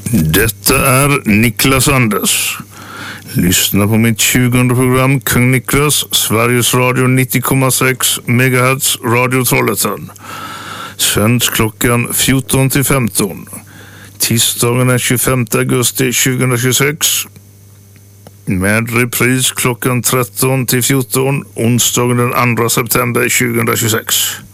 Detta är Niklas Anders. Lyssna på mitt 20:e program Kung Niklas, Sveriges Radio 90,6 MHz, Radio Trollhättan. Sänds klockan 14 till 15. Tisdagen den 25 augusti 2026. Med repris klockan 13 till 14. Onsdagen den 2 september 2026.